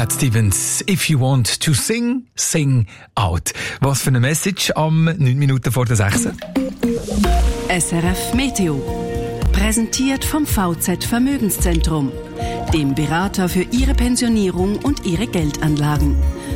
Cat Stevens, if you want to sing, sing out. Was für eine Message am 9 Minuten vor der 6. SRF Meteo. Präsentiert vom VZ Vermögenszentrum, dem Berater für Ihre Pensionierung und Ihre Geldanlagen.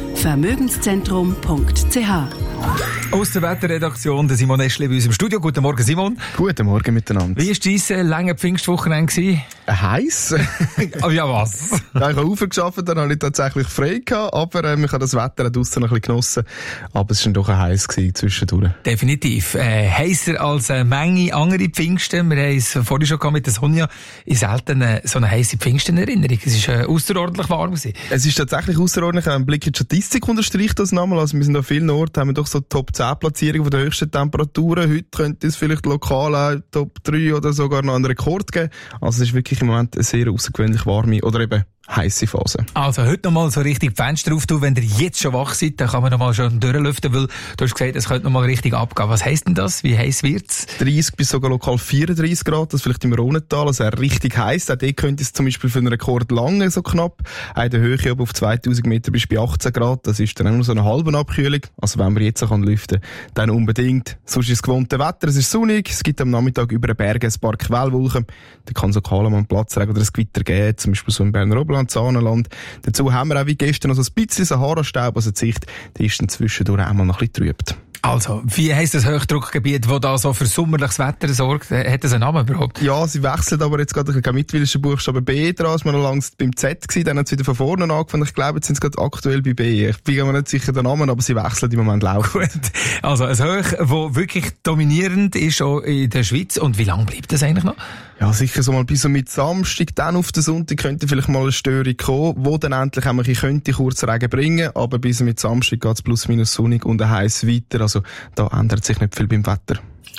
Vermögenszentrum.ch. Aus der Wetterredaktion, der Simon Eschli bei uns im Studio. Guten Morgen, Simon. Guten Morgen miteinander. Wie war dein lange Pfingstwochenende? Heiß. Oh ja, was? Ja, ich habe aufgearbeitet, dann habe ich tatsächlich frei gehabt, aber ich habe das Wetter draussen noch ein bisschen genossen. Aber es war dann doch heiß zwischendurch. Definitiv. Heißer als eine Menge andere Pfingsten. Wir haben es vorhin schon gehabt mit der Sonja. Ich selten so eine heisse Pfingsten-Erinnerung. Es war außerordentlich warm gewesen. Es ist tatsächlich außerordentlich. Ein Blick in die Statistik unterstreicht das nochmal. Also wir sind an vielen Orten, haben wir doch so Top 10 Platzierungen von der höchsten Temperaturen. Heute könnte es vielleicht lokal auch Top 3 oder sogar noch einen Rekord geben. Also es ist wirklich im Moment eine sehr außergewöhnlich warme oder eben heisse Phase. Also heute nochmal so richtig die Fenster auftun, wenn ihr jetzt schon wach seid, dann kann man nochmal schon durchlüften, weil du hast gesagt, es könnte nochmal richtig abgehen. Was heisst denn das? Wie heiß wird's? 30 bis sogar lokal 34 Grad, das vielleicht im Rhonental, also richtig heiß. Auch dort könnte es zum Beispiel für einen Rekord lange so knapp. Auch in der Höhe oben auf 2000 Meter bis bei 18 Grad, das ist dann auch nur so eine halbe Abkühlung. Also wenn man jetzt so lüften kann, dann unbedingt. Sonst ist das gewohnte Wetter, es ist sonnig, es gibt am Nachmittag über den Bergen ein paar Quellwolken. Da kann so kahl mal ein Platzregen oder ein Gewitter geben, zum Beispiel so im Berner Oberland, Saanenland. Dazu haben wir auch wie gestern noch so ein bisschen Sahara-Staub, also die Sicht, die ist dann zwischendurch einmal noch ein bisschen trübt. Also, wie heisst das Hochdruckgebiet, das da so für sommerliches Wetter sorgt? Hat das einen Namen überhaupt? Ja, sie wechselt aber jetzt gerade mit, weil es Buchstabe B dran ist. Wir noch lange beim Z gewesen, dann hat es wieder von vorne angefangen. Ich glaube, jetzt sind sie gerade aktuell bei B. Ich bin mir nicht sicher den Namen, aber sie wechseln im Moment laufend. Gut. Also, ein Hoch, das wirklich dominierend ist auch in der Schweiz. Und wie lange bleibt das eigentlich noch? Ja, sicher so mal bis mit Samstag, dann auf den Sonntag könnte vielleicht mal eine Störung kommen, wo dann endlich einmal kurz Regen bringen, aber bis mit Samstag geht es plus minus sonnig und heiß weiter, also da ändert sich nicht viel beim Wetter.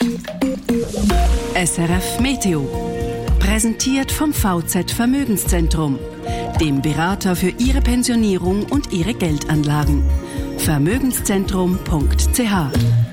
SRF Meteo. Präsentiert vom VZ Vermögenszentrum, dem Berater für Ihre Pensionierung und Ihre Geldanlagen. Vermögenszentrum.ch.